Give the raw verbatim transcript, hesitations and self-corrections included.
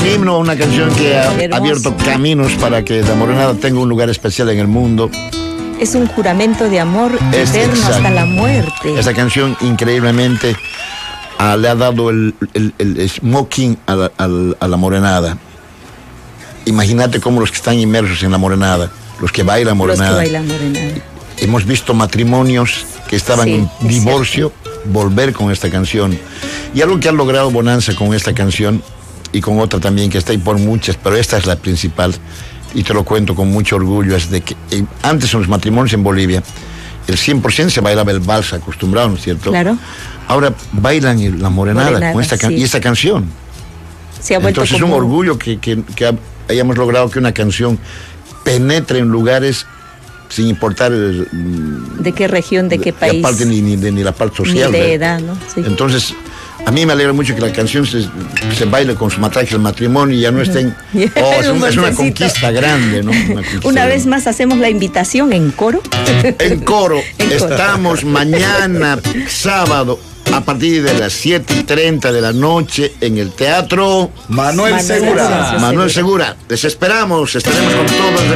himno, una canción que ha Hermoso. abierto caminos para que la Morenada tenga un lugar especial en el mundo. Es un juramento de amor Es eterno exacto. hasta la muerte. Esa canción increíblemente ah, le ha dado el, el, el smoking a la, a la- a la Morenada. Imagínate cómo los que están inmersos en la Morenada, los que bailan Los que Morenada. bailan morenada. Hemos visto matrimonios que estaban Sí, en es divorcio volver con esta canción. Y algo que ha logrado Bonanza con esta canción y con otra también que está ahí por muchas, pero esta es la principal y te lo cuento con mucho orgullo, es de que eh, antes en los matrimonios en Bolivia el cien por ciento se bailaba el vals acostumbrado, ¿no es cierto? Claro. Ahora bailan el- la morenada, Morenada, con esta can- sí. y esta canción. Se ha vuelto Entonces es como un orgullo que, que- que ha- hayamos logrado que una canción penetre en lugares sin importar el, de qué región, de qué la país, parte ni, ni de, ni la parte ni social. de ¿verdad? edad, ¿no? Sí. Entonces, a mí me alegra mucho que la canción se, se baile con su matraje el matrimonio y ya no estén... Oh, es, un- es una Un conquista grande, ¿no? Una, conquista Una grande. vez más hacemos la invitación en coro. En coro, En coro. estamos mañana, sábado, a partir de las siete y treinta de la noche en el Teatro Manuel Manuel Segura. Segura. Manuel Segura. Les esperamos, estaremos con todos.